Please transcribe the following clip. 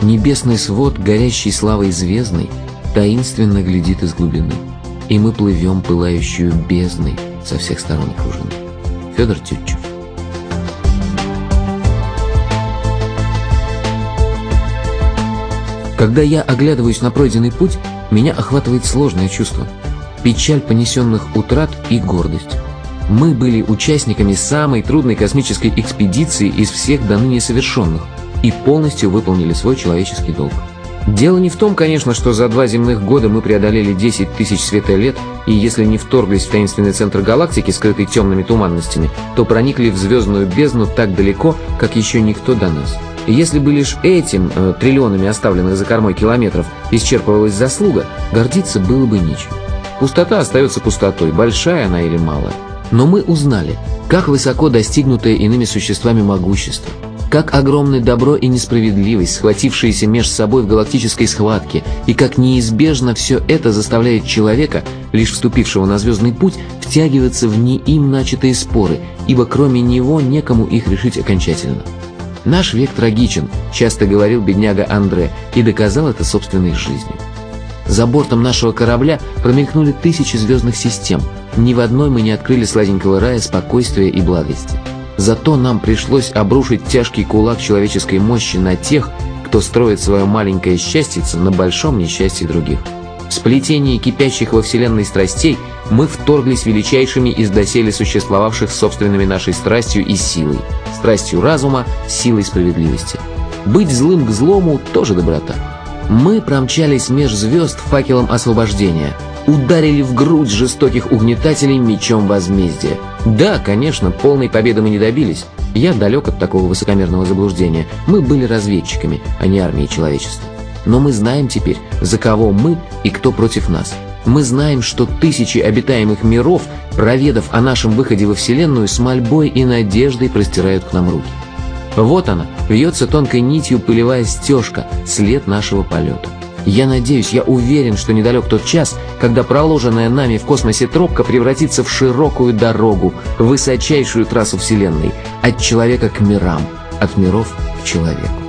Небесный свод, горящий славой звездной, таинственно глядит из глубины, и мы плывем пылающую бездной, со всех сторон окружены. Федор Тютчев. Когда я оглядываюсь на пройденный путь, меня охватывает сложное чувство. Печаль понесенных утрат и гордость. Мы были участниками самой трудной космической экспедиции из всех доныне совершенных и полностью выполнили свой человеческий долг. Дело не в том, конечно, что за 2 земных года мы преодолели 10 тысяч светолет, и если не вторглись в таинственный центр галактики, скрытый темными туманностями, то проникли в звездную бездну так далеко, как еще никто до нас. И если бы лишь этим, триллионами оставленных за кормой километров, исчерпывалась заслуга, гордиться было бы нечем. Пустота остается пустотой, большая она или малая. Но мы узнали, как высоко достигнутое иными существами могущество, как огромное добро и несправедливость, схватившиеся между собой в галактической схватке, и как неизбежно все это заставляет человека, лишь вступившего на звездный путь, втягиваться в не им начатые споры, ибо кроме него некому их решить окончательно. «Наш век трагичен», — часто говорил бедняга Андре, и доказал это собственной жизнью. За бортом нашего корабля промелькнули тысячи звездных систем. Ни в одной мы не открыли сладенького рая спокойствия и благости. Зато нам пришлось обрушить тяжкий кулак человеческой мощи на тех, кто строит свое маленькое счастьице на большом несчастье других. В сплетении кипящих во вселенной страстей мы вторглись величайшими из доселе существовавших собственными нашей страстью и силой. Страстью разума, силой справедливости. Быть злым к злому – тоже доброта. Мы промчались меж звезд факелом освобождения, ударили в грудь жестоких угнетателей мечом возмездия. Да, конечно, полной победы мы не добились. Я далек от такого высокомерного заблуждения. Мы были разведчиками, а не армией человечества. Но мы знаем теперь, за кого мы и кто против нас. Мы знаем, что тысячи обитаемых миров, проведав о нашем выходе во Вселенную, с мольбой и надеждой простирают к нам руки. Вот она, вьется тонкой нитью пылевая стежка, след нашего полета. Я надеюсь, я уверен, что недалек тот час, когда проложенная нами в космосе тропка превратится в широкую дорогу, высочайшую трассу Вселенной, от человека к мирам, от миров к человеку.